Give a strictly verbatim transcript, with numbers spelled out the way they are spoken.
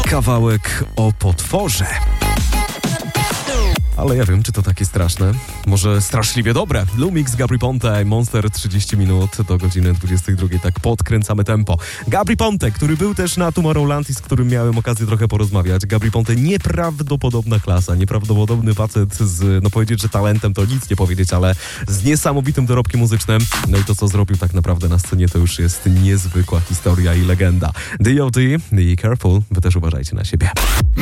Kawałek o potworze. Ale ja wiem, czy to takie straszne. Może straszliwie dobre. Lumix, Gabry Ponte, Monster, trzydzieści minut do godziny dwudziestej drugiej. Tak podkręcamy tempo. Gabry Ponte, który był też na Tomorrowland i z którym miałem okazję trochę porozmawiać. Gabry Ponte, nieprawdopodobna klasa, nieprawdopodobny facet z, no powiedzieć, że talentem to nic nie powiedzieć, ale z niesamowitym dorobkiem muzycznym. No i to, co zrobił tak naprawdę na scenie, to już jest niezwykła historia i legenda. D O D i Careful, wy też uważajcie na siebie.